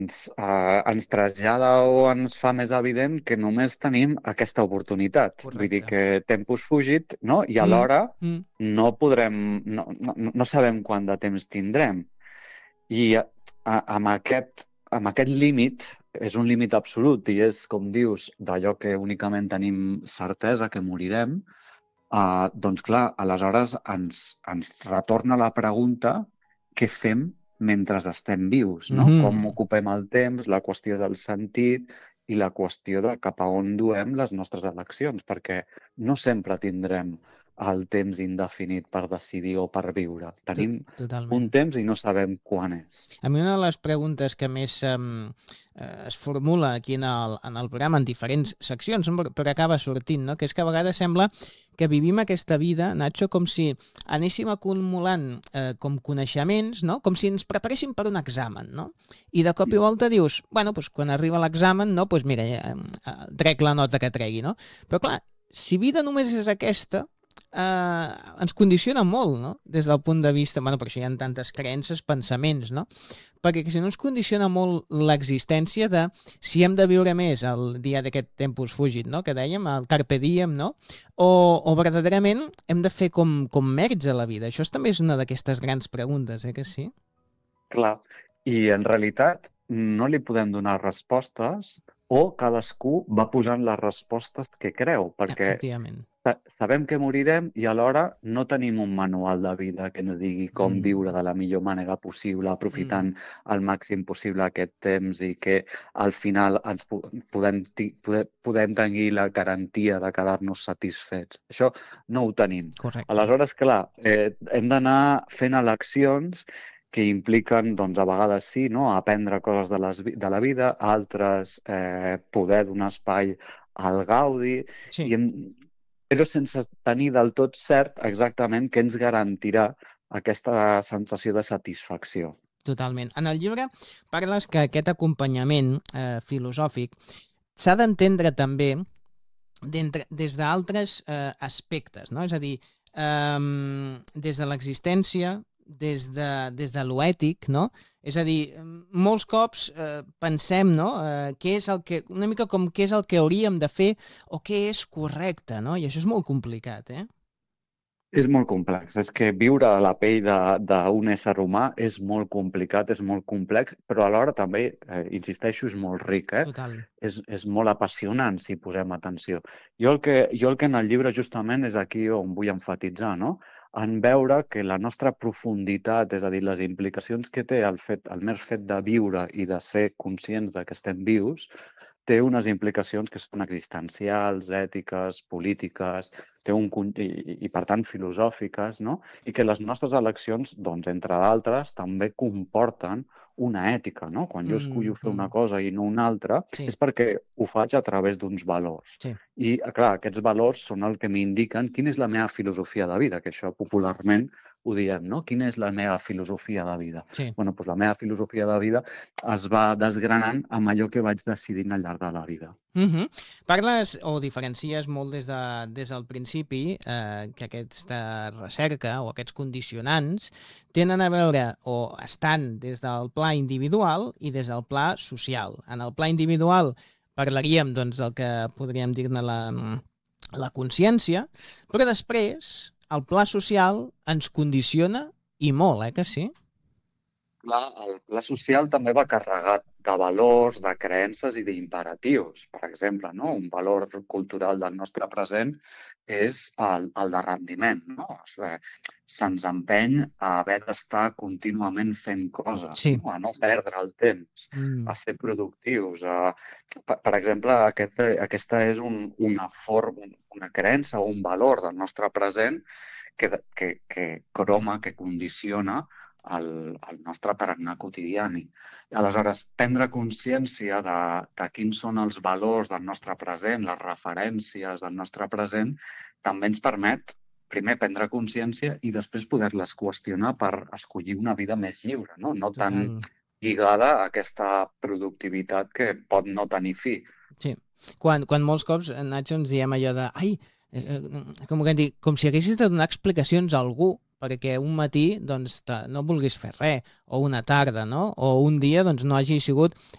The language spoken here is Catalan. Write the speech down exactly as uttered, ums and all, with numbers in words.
ens, eh, ens trasllada o ens fa més evident que només tenim aquesta oportunitat. Vull dir Correcte. que tempus fugit, no? I Mm, alhora mm. no podrem, no, no, no sabem quant de temps tindrem. I a, a, amb aquest, amb aquest límit, és un límit absolut i és, com dius, d'allò que únicament tenim certesa que morirem, eh, doncs clar, aleshores ens, ens retorna la pregunta què fem mentre estem vius, no? Com Mhm. ocupem el temps, la qüestió del sentit i la qüestió de cap a on duem les nostres eleccions, perquè no sempre tindrem el temps indefinit per decidir o per viure. To- Tenim un Totalment. temps i no sabem quan és. A mi una de les preguntes que més um, eh, es formula aquí en el, en el programa, en diferents seccions, no? però però acaba sortint, no? Que és que a vegades sembla que vivim aquesta vida, Nacho, com si anéssim acumulant eh, com coneixements, no? Com si ens preparéssim per un examen, no? I de cop i volta dius, bueno, doncs quan arriba l'examen, no? Doncs mira, eh, eh, trec la nota que tregui, no? Però clar, si vida només és aquesta, eh, ens condiciona molt, no? Des del punt de vista, bueno, per això hi ha tantes creences, pensaments, no? Perquè si no ens condiciona molt l'existència de si hem de viure més el dia d'aquest tempus fugit, no? Que dèiem, el carpe diem, no? O, o verdaderament hem de fer com, com mèrits a la vida. Això és, també és una d'aquestes grans preguntes, eh, que sí? Clar. I en realitat no li podem donar respostes o cadascú va posant les respostes que creu, perquè Efectivament. sa- sabem que morirem i alhora no tenim un manual de vida que ens digui com Mm, viure de la millor manera possible, mm, aprofitant al màxim possible aquest temps i que al final ens po- podem, ti- podem, podem tenir la garantia de quedar-nos satisfets. Això no ho tenim. correcte. Aleshores, clar, eh, hem d'anar fent eleccions que impliquen, doncs, a vegades sí, no? Aprendre coses de, les, vi- de la vida, altres eh, poder donar espai al gaudi, Sí. i hem, però sense tenir del tot cert exactament què ens garantirà aquesta sensació de satisfacció. Totalment. En el llibre parles que aquest acompanyament eh, filosòfic s'ha d'entendre també d'entre- des d'altres eh, aspectes, no? És a dir, um, des de l'existència, des de, des de l'oètic, no? És a dir, em, molts cops eh, pensem, no? Eh, què és el que, una mica com què és el que hauríem de fer o què és correcte, no? I això és molt complicat, eh? És molt complex. És que viure a la pell de- d'un ésser humà és molt complicat, és molt complex, però alhora també, eh, insisteixo, és molt ric, eh? Total. És, és molt apassionant si posem atenció. Jo el, que, jo el que en el llibre justament és aquí on vull enfatitzar, no? En veure que la nostra profunditat, és a dir, les implicacions que té el, fet, el mer fet de viure i de ser conscients de que estem vius, té unes implicacions que són existencials, ètiques, polítiques, té un, con- i, i, i, per tant, filosòfiques, no? I que les nostres eleccions, doncs, entre d'altres, també comporten una ètica, no? Quan jo Mm, escollo fer una mm. cosa i no una altra, Sí, és perquè ho faig a través d'uns valors. sí. I, clar, aquests valors són el que m'indiquen quina és la meva filosofia de vida, que això popularment ho diem, no? Quina és la meva filosofia de vida? Sí. Bueno, doncs la meva filosofia de vida es va desgranant amb allò que vaig decidint al llarg de la vida. Mhm. Parles o diferencies molt des, de, des del principi eh, que aquesta recerca o aquests condicionants tenen a veure o estan des del pla individual i des del pla social. En el pla individual parlaríem doncs, del que podríem dir-ne la, la consciència, però després el pla social ens condiciona i molt, eh que sí? Clar, el pla social també va carregat de valors, de creences i d'imperatius. Per exemple, no? Un valor cultural del nostre present és el, el de rendiment. No? O sigui, se'ns empeny a haver d'estar contínuament fent coses, Sí. no? A no perdre el temps, Mm. a ser productius. A... Per, per exemple, aquest, aquesta és un, una forma, una creença o un valor del nostre present que, que, que croma, que condiciona el, el nostre tarannà quotidiani. Aleshores, prendre consciència de, de quins són els valors del nostre present, les referències del nostre present, també ens permet, primer, prendre consciència i després poder-les qüestionar per escollir una vida més lliure, no, no tan Total. lligada a aquesta productivitat que pot no tenir fi. Sí. Quan, quan molts cops, eh, Nacho, ens diem allò de ai, eh, eh, com, que dir, com si haguessis de donar explicacions a algú perquè un matí doncs, te, no vulguis fer res, o una tarda, no? O un dia doncs, no hagi sigut